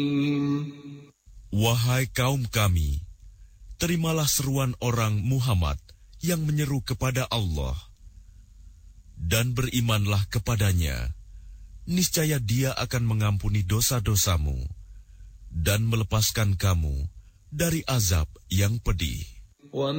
Wahai kaum kami, terimalah seruan orang Muhammad yang menyeru kepada Allah, dan berimanlah kepadanya. Niscaya Dia akan mengampuni dosa-dosamu dan melepaskan kamu dari azab yang pedih.